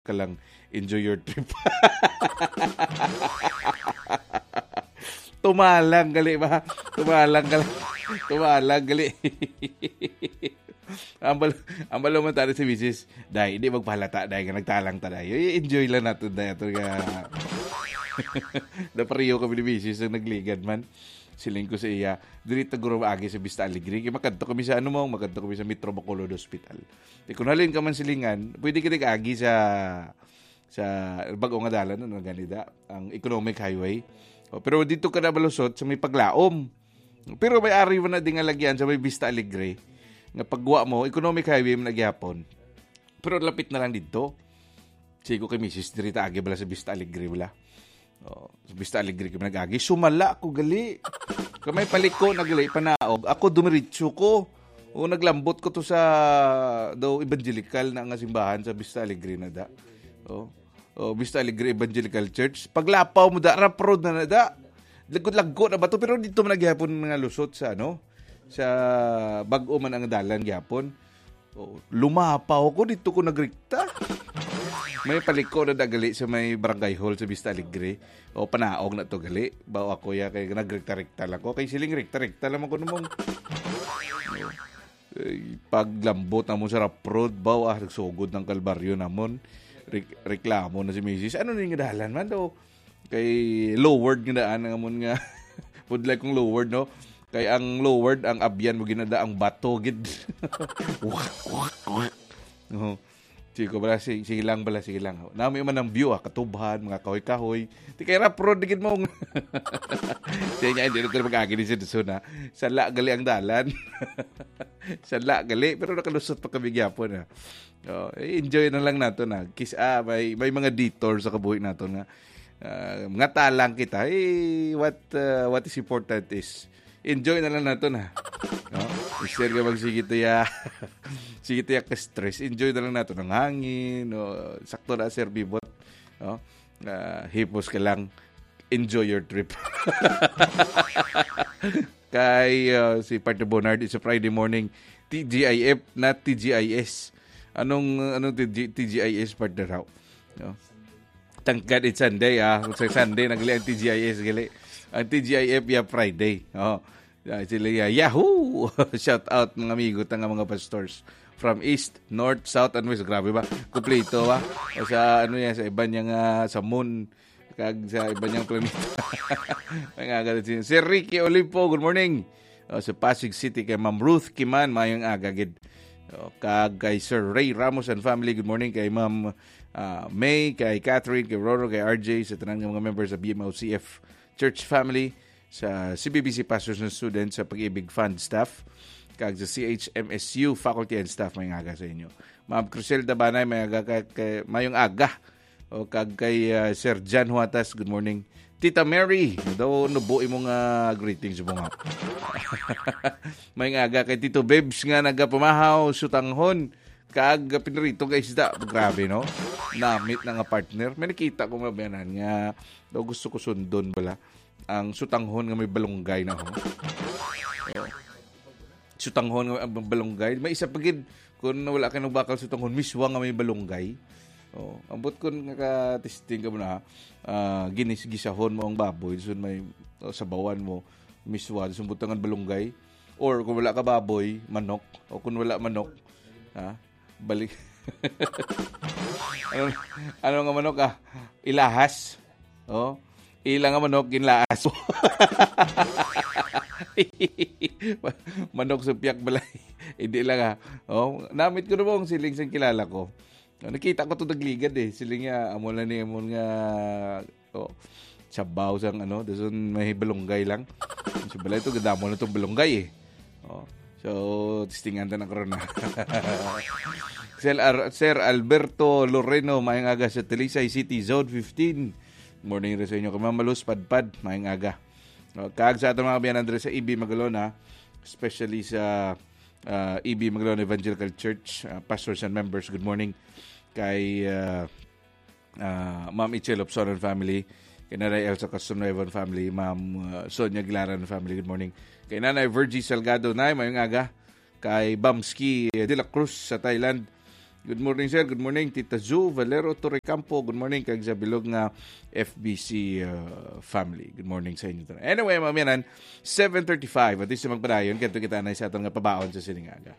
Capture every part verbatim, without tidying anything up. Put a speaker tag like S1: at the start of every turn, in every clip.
S1: ka lang, enjoy your trip. Tumalang gali ba? Tumalang gali. Tumalang gali. Ambal ambal man tadi si misis. Dai, hindi magpahalata dai nga nagtalang ta dai. Enjoy lang nato dai ato nga. Da pariyo kami ni misis ang nagligad man. Siling ko sa iya, diri taguro agi sa Vista Alegre. Kaya makadto kami sa ano mo, makadto kami sa Metro Bacolod Hospital. Di kung halin ka man silingan, pwede kita kaagi sa sa bagong nga dalan ano ganida, ang economic highway. O, pero dito ka na balusot sa may paglaom. Pero may ari mo na din nga lagyan sa may Vista Alegre. Nga pagwa mo, economic highway mo nagyapon. Pero lapit na lang dito. Sigo kay misis, diri ta agi bala sa Vista Alegre bala. Oh, sa Vista Alegre kami nag-agi. Sumala ako gali. Kamay paliko nagali panaog. Ako dumiritso ko. O naglambot ko to sa daw evangelical na nga simbahan sa Vista Alegre na da. Oh. Oh, Vista Alegre Evangelical Church. Paglapaw mo da, rap road na na da. Lagod-lagod na ba to? Pero dito man nagyapon mga lusot sa ano? Sa bag-o man ang dalan gyapon. Oh, lumapaw ko dito ko nagrikta. May paliko na dagali sa may barangay hall sa Vista Alegre. O panaog na to gali. Bawa ako ya kay nagrikta-rikta lang ko. Kay siling rikta-rikta lang ko namang. Eh, paglambot na mo sa rap road, bawa nagsugod ng kalbaryo namon. Re- reklamo na si misis. Ano na yung dahalan man daw? Kay lowered nga daan nga mon nga. Would like kong lowered, no? Kay ang lowered, ang abyan mo ginada ang bato, gid. No. Sige bala, sige, sige lang bala, sige lang. Nami man ang view, ah, katubhan, mga kahoy-kahoy. Di kay rap road, digid mo. Sige nga, hindi na ito mag-agin sa doon, ha? Sala gali ang dalan. Sala gali, pero nakalusot pa kami gyapon, ha? Oh, enjoy na lang nato na. Kiss, ah, may, may mga detour sa kabuhi nato nga. Uh, mga talang kita. Eh, what, uh, what is important is, enjoy na lang nato na. No? Instead ka magsigit ya sigit ya ka-stress, enjoy na lang nato ng hangin, no? Sakto na Sir Bibot, no? Uh, hipos ka lang, enjoy your trip. Kay uh, si Partner Bonard, it's a Friday morning, T G I F, not T G I S. Anong anong T G I S, partner raw? No? Tangkad it's Sunday, ah. Sa Sunday nagali ang T G I S gali. Ang T G I F ya Friday. Oh. Uh, sila ya Yahoo! Shout out mga amigo tanga mga pastors from east, north, south and west. Grabe ba? Kumpleto ba? O sa ano yan, sa iba niyang uh, sa moon, kag sa iba niyang planeta. Mga agad si Sir Ricky Olimpo, good morning. O, sa Pasig City kay Ma'am Ruth Kiman, mayang agagid. O, kag kay Sir Ray Ramos and family, good morning kay Ma'am uh, May, kay Catherine, kay Roro, kay R J, sa tanang mga members sa B M O C F Church Family, sa C B B C Pastors and Students, sa Pag-ibig Fund staff, kag sa C H M S U faculty and staff, may aga sa inyo. Ma'am Criselda Banay, may aga kay, kay mayong aga. O kag kay uh, Sir Jan Huatas, good morning. Tita Mary, daw nubuo imong uh, greetings mo nga. May aga kay Tito Bebs nga nagapamahaw sutanghon kag pinrito kay isda. Grabe, no? Namit na nga partner. May nakita ko nga bayanan nga daw gusto ko sundon bala ang sutanghon nga may balunggay na ho. Oh. Sutanghon nga may balunggay. May isa pagid kung wala ka ng bakal sutanghon, miswa nga may balunggay. Oh, ambot kun nga ka-testing ka mo na, uh, ginis-gisahon mo ang baboy, so may uh, sabawan mo, miswa, so butangan balunggay. Or kung wala ka baboy, manok. O kung wala manok, ha, balik. ano, ano nga manok ah? Ilahas. Oh, ilang nga manok, ginlaas. Manok sa piyak balay. Hindi lang ha. Oh, namit ko na po ang siling sa kilala ko. Nakita ko ito nagligad eh. Siling nga, amo na niya mo nga, oh, sabaw sang ano, doon may balunggay lang. Sa balay ito, gadamo na itong balunggay eh. Oh, so, tistingan ta na korona. Sir Alberto Loreno, mayang aga sa Talisay City, Zone fifteen. Morning rin sa inyo. Kamamalus, padpad, mayang aga. Oh, kag sa atong mga biyan Andres sa E B Magalona, especially sa uh, E B Magalona Evangelical Church, uh, pastors and members, good morning. Kay uh, uh, Ma'am Ichel Opson and family, kay Nanay Elsa Castronuevo and family, Ma'am uh, Sonia Gilaran and family, good morning. Kay Nanay Virgie Salgado, Nay, mayong aga. Kay Bamski de la Cruz sa Thailand, Good morning, sir. Good morning, Tita Zu, Valero Torrecampo. Good morning, kag sa bilog nga F B C uh, family. Good morning sa inyo. Anyway, mamiyanan, seven thirty-five. At least magpadayon, kanto kita na sa atong nga pabaon sa siningaga.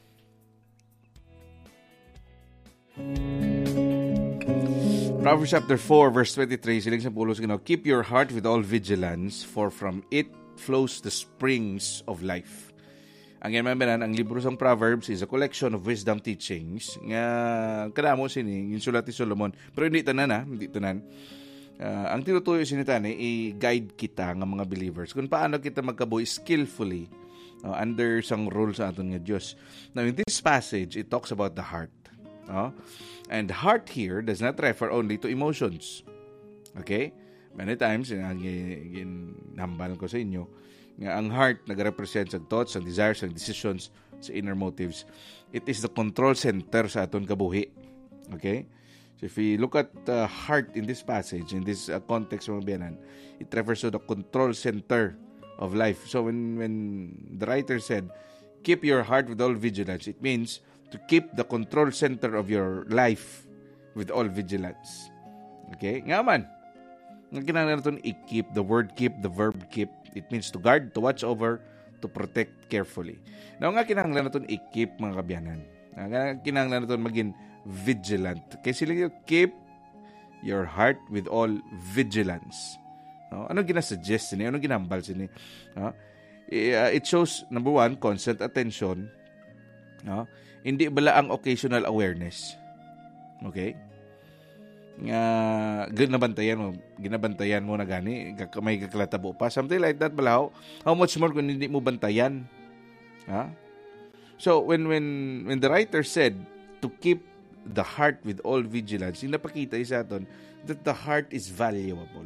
S1: Proverbs chapter four, verse twenty-three, siling sa pulos, keep your heart with all vigilance, for from it flows the springs of life. Ang yan ang libro ng Proverbs is a collection of wisdom teachings nga kadamo sini yung sulat ni Solomon, pero hindi tanan na hindi tanan. Uh, ang tinutuyo sinita ni i-guide kita nga mga believers kung paano kita magkabuhi skillfully uh, under sang rules sa aton nga Dios. Now in this passage it talks about the heart. Uh, and heart here does not refer only to emotions. Okay? Many times ginambal ko sa inyo nga ang heart nag-represent sa thoughts, sa desires, sa decisions, sa inner motives. It is the control center sa aton kabuhi. Okay? So if we look at the heart in this passage, in this uh, context mga biyanan, it refers to the control center of life. So when when the writer said, keep your heart with all vigilance, it means to keep the control center of your life with all vigilance. Okay? Nga man, ang kinahanglan natin i-keep, the word keep, the verb keep, it means to guard, to watch over, to protect carefully. Now, nga kinahanglan natin i-keep mga kabyanan. Nga kinahanglan natin maging vigilant. Kaya sila yung keep your heart with all vigilance. No? Anong ginasuggest sini? Anong ginambal sini? No? It shows, number one, constant attention. No? Hindi bala ang occasional awareness. Okay? Nga ginabantayan mo ginabantayan mo na gani may kaklatabo pa, something like that balaw. How much more kung hindi mo bantayan, ha? So when when when the writer said to keep the heart with all vigilance, inapakita isa aton that the heart is valuable.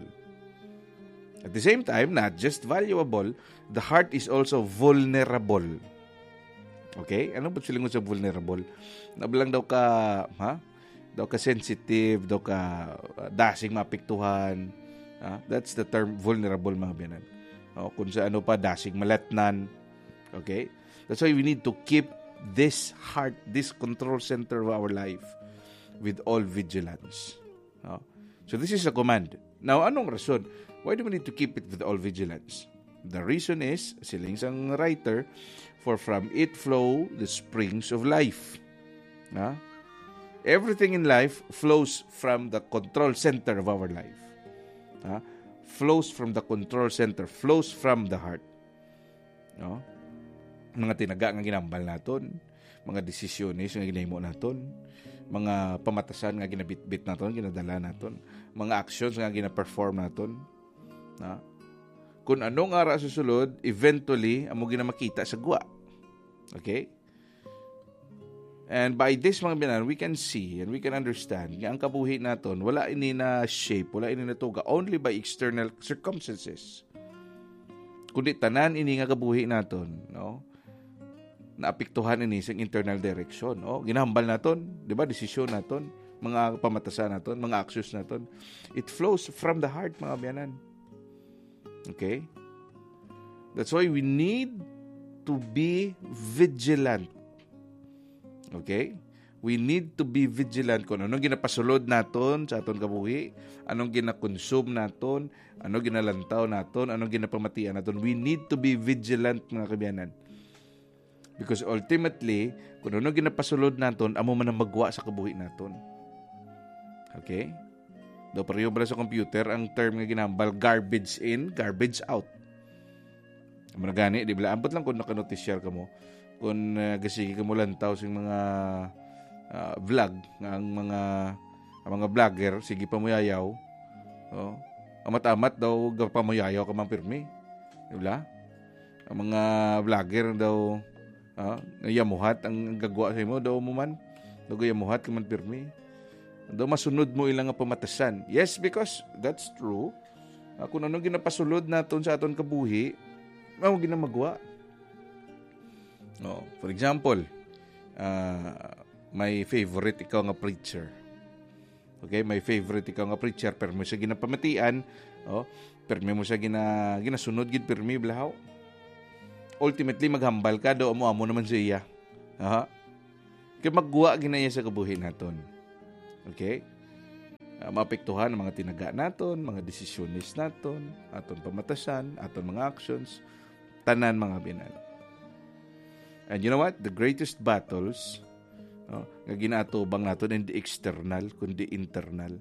S1: At the same time, not just valuable, the heart is also vulnerable. Okay? Ano ba silingon sa vulnerable? Nabalang daw ka, ha? Daw ka sensitive, daw ka uh, dasing mapiktuhan. Uh, that's the term vulnerable mga biyanan. Uh, kung sa ano pa, dasing malatnan. Okay? That's why we need to keep this heart, this control center of our life with all vigilance. Uh, so this is a command. Now, anong rason? Why do we need to keep it with all vigilance? The reason is, siling sang writer, for from it flow the springs of life. Uh, Everything in life flows from the control center of our life. Uh, flows from the control center, flows from the heart. No? Mga tinaga nga ginambal naton, mga desisyones nga ginahimo naton, mga pamatasan nga ginabitbit naton, ginadala naton, mga actions nga gina-perform naton. No? Kung anong ara susulod, eventually amo ginamakita sa gwa. Okay? And by this mga binan, we can see and we can understand nga ang kabuhi naton wala ini na shape, wala ini na tuga only by external circumstances. Kundi tanan ini nga kabuhi naton, no? Naapektuhan ini sa internal direction, no? Ginahambal naton, di ba? Desisyon naton, mga pamatasan naton, mga actions naton. It flows from the heart mga biyanan. Okay? That's why we need to be vigilant. Okay? We need to be vigilant kung anong ginapasulod naton sa aton kabuhi, anong gina-consume naton, anong ginalantaw naton, anong ginapamatian naton. We need to be vigilant mga kabiyanan. Because ultimately, kung anong ginapasulod naton, amo man ang magwa sa kabuhi naton. Okay? Do pareho bala sa computer ang term nga ginambal garbage in, garbage out. Amo na gani, di ba? Ambot lang kung nakanotisyar ka mo. Kung uh, gasigi ka mo lantaw sa mga uh, vlog ng mga ang mga vlogger, sige pa mo yayaw. Oh, amat-amat daw pa mo yayaw ka man pirmi. Di ba? Ang mga vlogger daw ah, yamuhat ang gagawa sa imo daw mo man. Daw yamuhat ka man pirmi. Daw masunod mo ilang nga pamatasan. Yes, because that's true. Uh, kung anong ginapasulod naton sa aton kabuhi, mao ginamagwa. Oh, for example, uh, my favorite ikaw nga preacher. Okay, my favorite ikaw nga preacher, pero mo siya ginapamatian, oh, pero mo siya gina ginasunod gid pirmi blahaw. Ultimately maghambal ka do amo amo naman siya. Aha. Kaya magguwa ginaya sa kabuhi naton. Okay? Uh, maapektuhan ang mga tinaga naton, mga desisyonis naton, aton pamatasan, aton mga actions, tanan mga binan. And you know what? The greatest battles no, nga ginatubang naton hindi external kundi internal.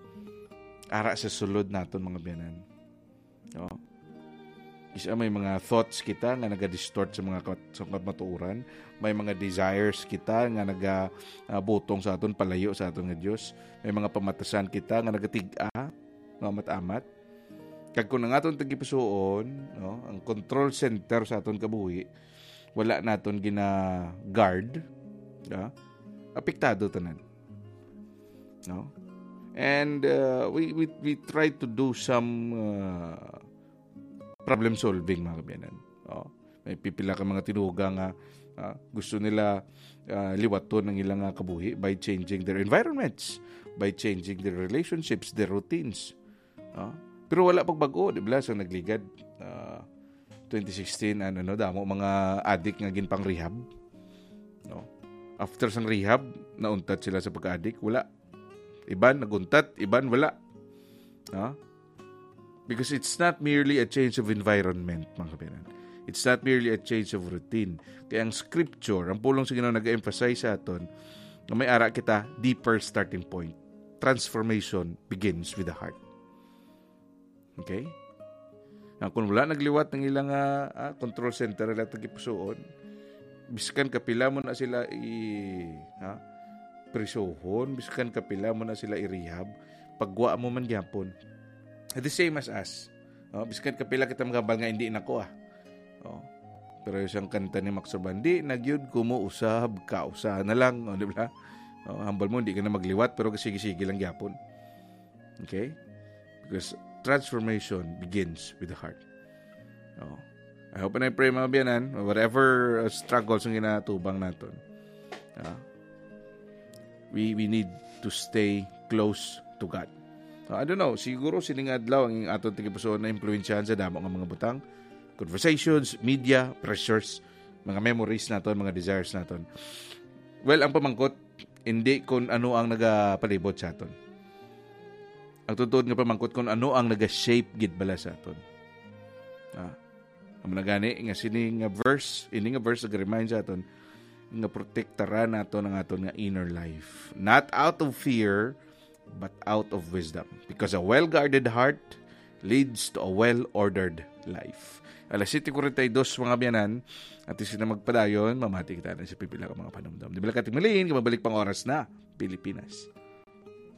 S1: Ara sa sulod naton mga binan. No? Isa may mga thoughts kita nga naga-distort sa mga sa matuuran, may mga desires kita nga naga-butong sa aton palayo sa aton nga Dios, may mga pamatasan kita nga nagatig-a, nga mat-amat. Kag kun ang aton tagipasuon, no, ang control center sa aton kabuhi, wala naton gina-guard, no? Apektado tanan. No? And uh, we we we try to do some uh, problem solving mga kabiyanan. Oh, may pipila ka mga tinuga nga uh, gusto nila uh, liwaton ang ilang uh, kabuhi by changing their environments, by changing their relationships, their routines. Oh, pero wala pagbago, di ba? So nagligad uh, twenty sixteen ano no damo mga addict nga ginpang rehab. No. After sang rehab, nauntat sila sa pagka-addict, wala. Iban naguntat, iban wala. Ha? Because it's not merely a change of environment, mga kapinan. It's not merely a change of routine. Kaya ang scripture, ang pulong sa Ginoo nag-emphasize sa aton, na may ara kita, deeper starting point. Transformation begins with the heart. Okay? Ang kung wala nagliwat ng ilang uh, uh, control center na tagipusoon, biskan kapila mo na sila i... Ha? Prisohon, biskan kapila mo na sila i-rehab, pagwa mo man gyapon. The same as us. Oh, biskan kapila kita magabal nga hindi nako ah. Oh. Pero isang kanta ni Max Urban, di nagyud kumo usab ka usa na lang, oh, di ba? Oh, hambal mo hindi ka na magliwat pero sige-sige lang gyapon. Okay? Because transformation begins with the heart. Oh. I hope and I pray mga biyanan, whatever uh, struggles ang ginatubang naton. Uh, we we need to stay close to God. Uh, I don't know, siguro sining adlaw ang aton tigipusoon na impluwensyahan sa damo nga mga butang, conversations, media, pressures, mga memories naton, mga desires naton. Well, ang pamangkot, hindi kung ano ang nagapalibot sa aton. Ang tutuod nga pamangkot kung ano ang naga-shape gid bala sa aton. Ah, ang nagani nga sining nga verse, ini nga verse nag-remind sa aton nga protektaran naton ang aton nga inner life. Not out of fear, but out of wisdom. Because a well-guarded heart leads to a well-ordered life. Alas City forty-two mga biyanan, at isa na magpadayon, mamati kita na sa pipila ka mga panumdam. Di ba kating maliin, mabalik pang oras na, Pilipinas.